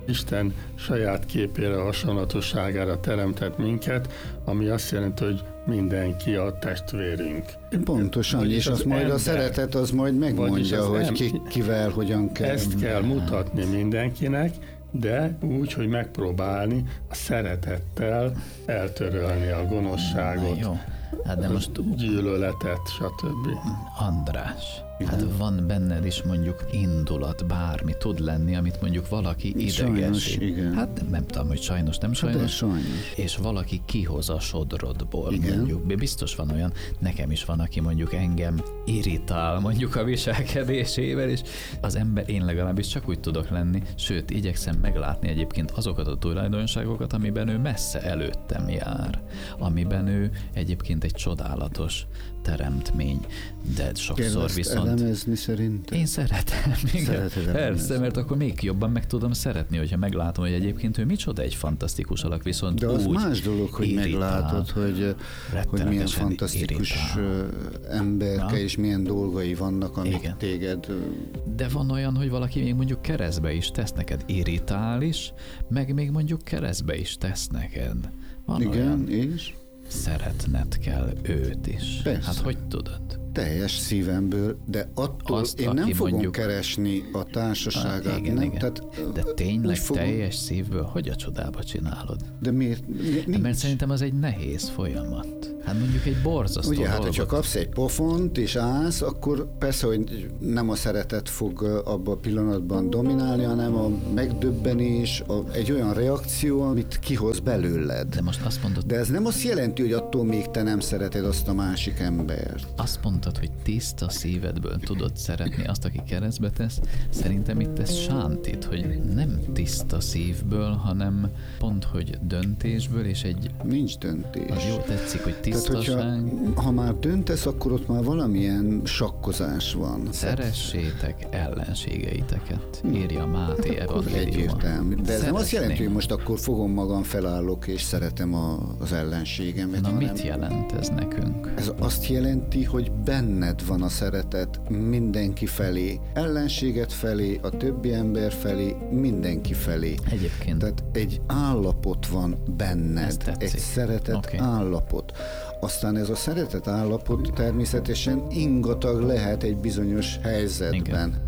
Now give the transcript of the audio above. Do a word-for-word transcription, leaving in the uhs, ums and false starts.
Isten saját képére, hasonlatosságára teremtett minket, ami azt jelenti, hogy mindenki a testvérünk. Pontosan, és, és az, az majd ember, a szeretet az majd megmondja, az hogy em- ki, kivel, hogyan kell. Ezt kell mutatni mindenkinek, de úgy, hogy megpróbálni a szeretettel eltörölni a gonoszságot, jó. Hát de most gyűlöletet, stb. András, hát van benned is mondjuk indulat, bármi tud lenni, amit mondjuk valaki idegesít. Hát nem tudom, hogy sajnos, nem sajnos. sajnos. És valaki kihoz a sodrodból. Igen. Mondjuk, biztos van olyan, nekem is van, aki mondjuk engem irritál mondjuk a viselkedésével, és az ember, én legalábbis csak úgy tudok lenni, sőt, igyekszem meglátni egyébként azokat a tulajdonságokat, amiben ő messze előttem jár, amiben ő egyébként egy csodálatos teremtmény, de sokszor viszont... elemezni szerintem? Én szeretem, igen. Persze, mert akkor még jobban meg tudom szeretni, hogyha meglátom, hogy egyébként ő micsoda egy fantasztikus alak, viszont de az úgy más dolog, hogy irritál, meglátod, hogy, hogy milyen fantasztikus irritál. emberke, és milyen dolgai vannak, amik igen. téged... De van olyan, hogy valaki még mondjuk keresztbe is tesz neked, irritál is, meg még mondjuk keresztbe is tesz neked. Van igen, olyan, és? Szeretned kell őt is. Persze. Hát hogy tudod? Teljes szívemből, de attól Azt, én nem fogom mondjuk, keresni a társaságát. Ah, igen, nem? igen. Tehát, de tényleg fogom, teljes szívből, hogy a csodába csinálod? De miért? Nincs. Mert szerintem az egy nehéz folyamat. Hát mondjuk egy borzasztó ugye, dolgot. hát, hogyha kapsz egy pofont és állsz, akkor persze, hogy nem a szeretet fog abban a pillanatban dominálni, hanem a megdöbbenés, a, egy olyan reakció, amit kihoz belőled. De most azt mondod... De ez nem azt jelenti, hogy attól még te nem szereted azt a másik embert. Azt mondtad, hogy tiszta szívedből tudod szeretni azt, aki keresztbe tesz. Szerintem itt ez sántít, hogy nem tiszta szívből, hanem pont, hogy döntésből, és egy... Nincs döntés. Az jó tetszik, hogy tisztaság. Tehát, hogyha, ha már döntesz, akkor ott már valamilyen sakkozás van. Szeressétek ellenségeiteket, írja Máté evangéliuma. Egyértelmű. De ez Szeretném. nem azt jelenti, hogy most akkor fogom magam, felállok és szeretem a, az ellenségemet. Na hanem mit jelent ez nekünk? Ez azt jelenti, hogy benned van a szeretet mindenki felé, ellenséget felé, a többi ember felé, mindenki felé. Egyébként. Tehát egy állapot van benned, egy szeretet okay. állapot. Aztán ez a szeretet állapot természetesen ingatag lehet egy bizonyos helyzetben. Igen.